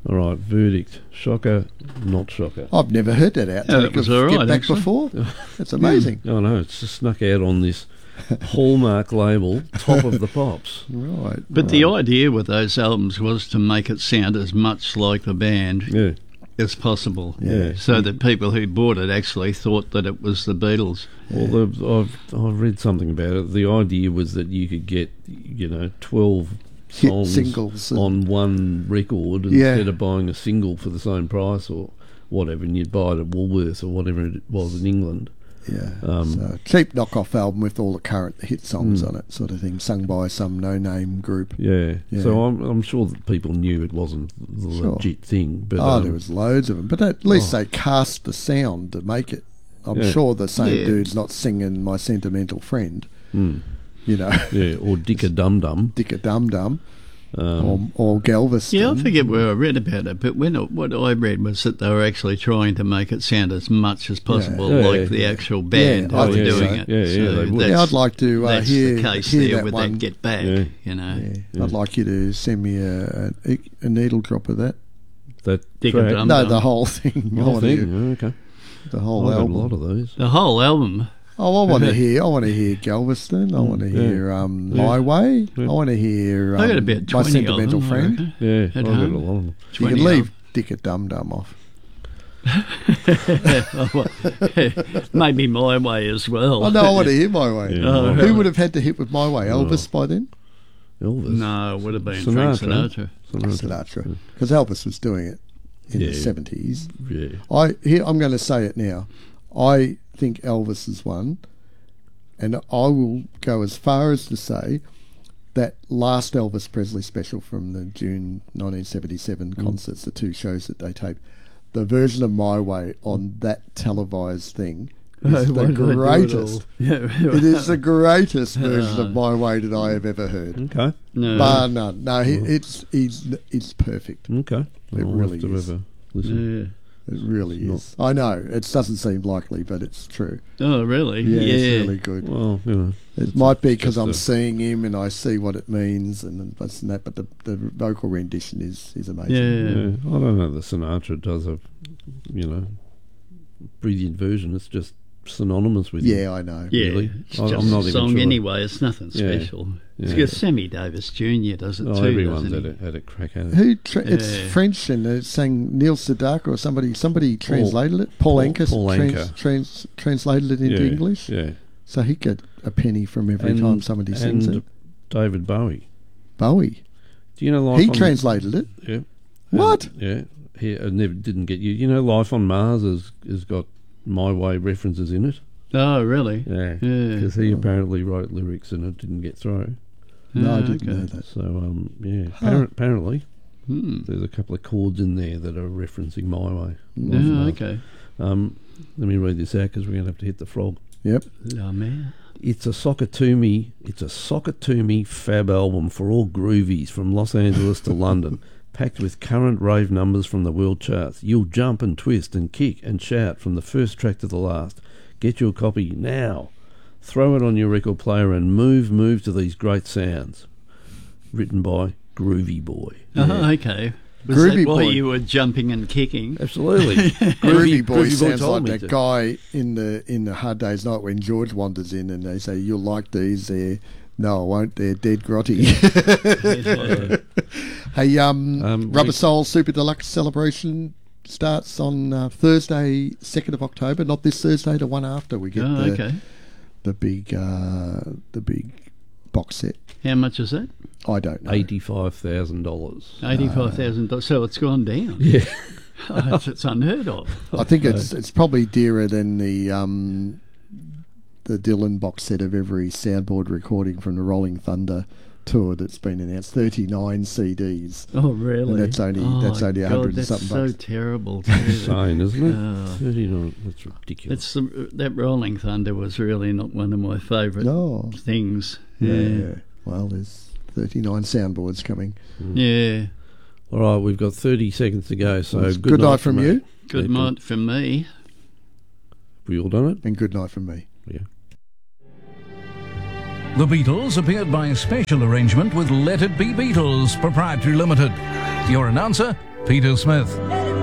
All right, verdict. Shocker, not shocker. I've never heard that outtake. Yeah, that was all right, Get Back actually. before. That's amazing. Oh no, it's just snuck out on this Hallmark label, Top of the Pops. Right. But the idea with those albums was to make it sound as much like the band Yeah, as possible. Yeah. So that people who bought it actually thought that it was the Beatles. well, I've read something about it. The idea was that you could get 12 Hit songs singles and- on one record instead of buying a single for the same price or whatever, and you'd buy it at Woolworths or whatever it was in England. Yeah. Um, So cheap knockoff album with all the current hit songs on it, sort of thing, sung by some no-name group. Yeah. Yeah. So I'm sure that people knew it wasn't the Sure. legit thing. But There was loads of them, but at least they cast the sound to make it. I'm Yeah. sure the same Yeah. dude's not singing "My Sentimental Friend," mm, yeah, or Dicka Dum Dum. Dick a Dum Dum, or Galveston. Yeah, I forget where I read about it, but what I read was that they were actually trying to make it sound as much as possible Yeah, like yeah. the actual band Yeah, I who were think doing so. it. Yeah, So they would. Yeah, I'd like to that's hear the case hear there that with one. that Get Back, Yeah. you know. Yeah. I'd like you to send me a needle drop of that. That Dicka track. Dum No, Dum. the whole thing. I Whole want to hear thing. Okay. the whole I've got a album. lot of those. The whole album. Oh, I want to hear Galveston. I want to Yeah. hear My Way. Yeah. I want to hear I got about 20 My of Sentimental them, I Friend. reckon. Yeah, At I've got a home. lot of them. You can 20 leave Dick a Dum Dum off. Maybe My Way as well. Oh no, I want to hear My Way. Yeah. Oh, Who really? would have had to hit with My Way? Elvis by then? Elvis. No, it would have been Frank Sinatra. Sinatra. Because Elvis was doing it in the Yeah. 70s. Yeah. I'm going to say it now. I think Elvis is one, and I will go as far as to say that last Elvis Presley special from the June 1977 concerts, the two shows that they taped, the version of My Way on that televised thing is the greatest. It is the greatest version of My Way that I have ever heard. Okay. No. Bar none. No, it's perfect. Okay. It I'll really have to is. have a listen. Yeah. It really is. I know it doesn't seem likely, but it's true. Oh, really? Yeah, it's really good. Well, It might be because just I'm a- seeing him and I see what it means and this and that, but the vocal rendition is amazing. Yeah. I don't know. The Sinatra does a, brilliant version. It's just synonymous with Yeah, I know. Yeah, Really? it's I'm just not a even song sure. anyway. It's nothing Yeah. special. Yeah. It's because Sammy Davis Jr. does it Oh, too. everyone's doesn't had a crack at it. Who it's Yeah. French and it sang Neil Sedaka or somebody translated it. Paul Anka Paul Anka. translated it into Yeah, English. Yeah. So he get a penny from every time somebody sings and it. David Bowie. Bowie. Do you know Life He on translated it. Yeah. What? Yeah. He never didn't get you. You know, Life on Mars has got My Way references in it. Oh, really? Yeah. Yeah. Because he apparently wrote lyrics and it didn't get through. No, I Ah, didn't okay. know that. So yeah. Huh. Apparently, Hmm. there's a couple of chords in there that are referencing My Way. Life on Oh, Mars. okay. Let me read this out because we're going to have to hit the frog. Yep. Oh, man. It's a Sock It To Me fab album for all groovies from Los Angeles to London, packed with current rave numbers from the world charts. You'll jump and twist and kick and shout from the first track to the last. Get your copy now. Throw it on your record player and move to these great sounds. Written by Groovy Boy. Oh, okay. Was Groovy that why Boy. you were jumping and kicking? Absolutely. Groovy Boy sounds told like me that to. guy in the Hard Day's Night when George wanders in and they say, "You'll like these." They're no, I won't. They're dead grotty. Hey, Rubber we- Soul Super Deluxe celebration starts on Thursday, 2nd of October. Not this Thursday, the one after. We get Oh, okay. the big box set. How much is that? I don't know. $85,000. $85,000. So it's gone down. Yeah. Oh, it's unheard of. I think it's probably dearer than the Dylan box set of every soundboard recording from the Rolling Thunder tour that's been announced. 39 CDs. Oh, really? And that's only Oh, 100 and that's something so bucks. terrible. Insane, isn't it? Oh. 39. That's ridiculous. That Rolling Thunder was really not one of my favourite Oh, things. yeah. Well, there's 39 soundboards coming. Yeah. All right, we've got 30 seconds to go, so Well, good night from mate. you, Good Yeah, night from me. We all done it? and good night from me. Yeah. The Beatles appeared by special arrangement with Let It Be Beatles Proprietary Limited. Your announcer, Peter Smith.